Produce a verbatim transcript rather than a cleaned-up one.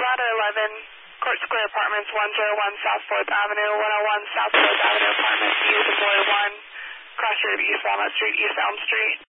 Ladder eleven, Court Square Apartments, one oh one South fourth Avenue, one oh one South fourth Avenue Apartments, East and Boy one, Cross Street, East Walnut Street, East Elm Street.